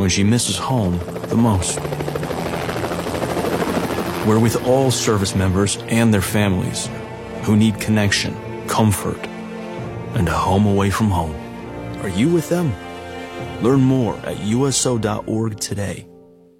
when she misses home the most. We're with all service members and their families who need connection, comfort, and a home away from home. Are you with them? Learn more at uso.org today.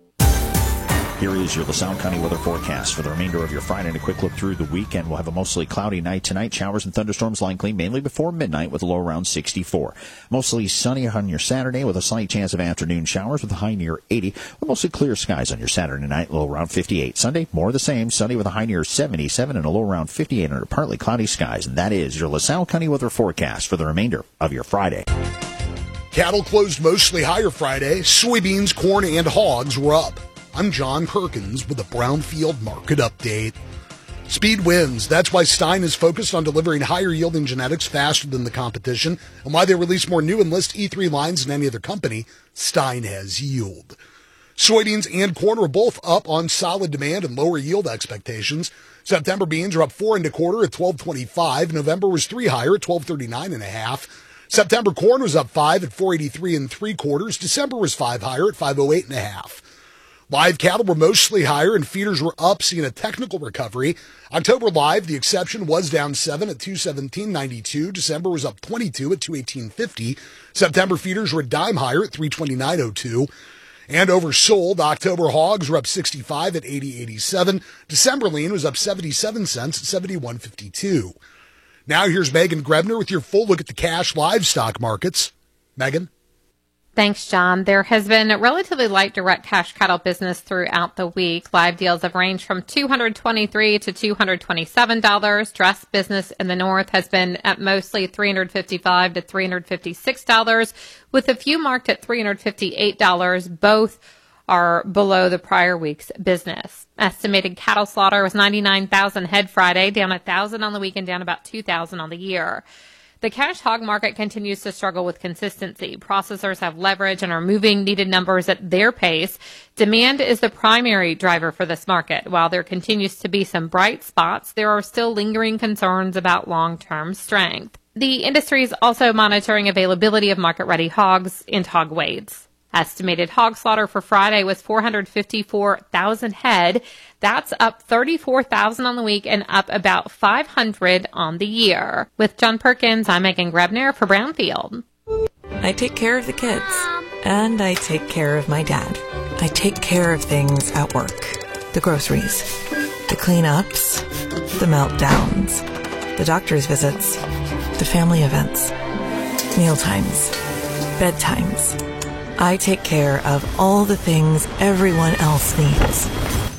Here is your LaSalle County weather forecast for the remainder of your Friday. And a quick look through the weekend. We'll have a mostly cloudy night tonight. Showers and thunderstorms likely mainly before midnight with a low around 64. Mostly sunny on your Saturday with a slight chance of afternoon showers with a high near 80. With mostly clear skies on your Saturday night, low around 58. Sunday, more of the same. Sunny with a high near 77 and a low around 58 under partly cloudy skies. And that is your LaSalle County weather forecast for the remainder of your Friday. Cattle closed mostly higher Friday. Soybeans, corn, and hogs were up. I'm John Perkins with a Brownfield Market Update. Speed wins. That's why Stein is focused on delivering higher yielding genetics faster than the competition, and why they release more new Enlist E3 lines than any other company. Stein has yield. Soybeans and corn are both up on solid demand and lower yield expectations. September beans are up 4 1/4 at 12.25. November was 3 higher at 12.39.5. September corn was up 5 at 4.83 3/4. December was 5 higher at 5.08.5. Live cattle were mostly higher and feeders were up, seeing a technical recovery. October live, the exception, was down 7 at 217.92. December was up 22 at 218.50. September feeders were a dime higher at 329.02. And oversold, October hogs were up 65 at 80.87. December lean was up 77 cents at 71.52. Now here's Megan Grebner with your full look at the cash livestock markets. Megan? Thanks, John. There has been a relatively light direct cash cattle business throughout the week. Live deals have ranged from $223 to $227. Dress business in the north has been at mostly $355 to $356, with a few marked at $358. Both are below the prior week's business. Estimated cattle slaughter was 99,000 head Friday, down 1,000 on the week and down about 2,000 on the year. The cash hog market continues to struggle with consistency. Processors have leverage and are moving needed numbers at their pace. Demand is the primary driver for this market. While there continues to be some bright spots, there are still lingering concerns about long-term strength. The industry is also monitoring availability of market-ready hogs and hog weights. Estimated hog slaughter for Friday was 454,000 head. That's up 34,000 on the week and up about 500 on the year. With John Perkins, I'm Megan Grebner for Brownfield. I take care of the kids, and I take care of my dad. I take care of things at work. The groceries, the cleanups, the meltdowns, the doctor's visits, the family events, mealtimes, bedtimes. I take care of all the things everyone else needs.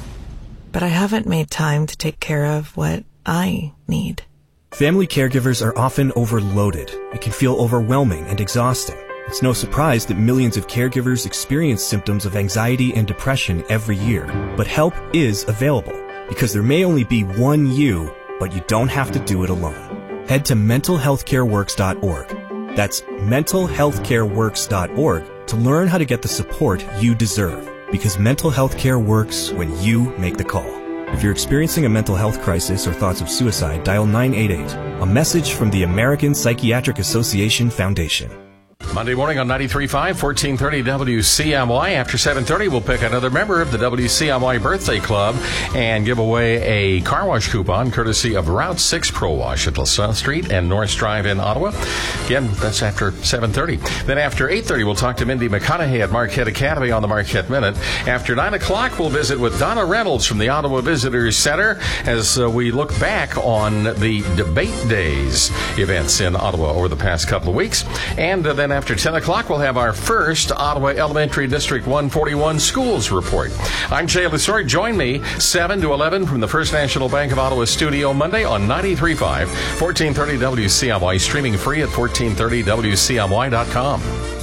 But I haven't made time to take care of what I need. Family caregivers are often overloaded. It can feel overwhelming and exhausting. It's no surprise that millions of caregivers experience symptoms of anxiety and depression every year. But help is available, because there may only be one you, but you don't have to do it alone. Head to mentalhealthcareworks.org. That's mentalhealthcareworks.org to learn how to get the support you deserve, because mental health care works when you make the call. If you're experiencing a mental health crisis or thoughts of suicide, dial 988. A message from the American Psychiatric Association Foundation. Monday morning on 93.5, 1430 WCMY. After 7:30, we'll pick another member of the WCMY Birthday Club and give away a car wash coupon courtesy of Route 6 Pro Wash at LaSalle Street and North Drive in Ottawa. Again, that's after 7:30. Then after 8:30, we'll talk to Mindy McConaughey at Marquette Academy on the Marquette Minute. After 9 o'clock, we'll visit with Donna Reynolds from the Ottawa Visitors Center as we look back on the Debate Days events in Ottawa over the past couple of weeks. And then after 10 o'clock, we'll have our first Ottawa Elementary District 141 Schools Report. I'm Jay Lusori. Join me 7 to 11 from the First National Bank of Ottawa studio Monday on 93.5, 1430 WCMY, streaming free at 1430WCMY.com.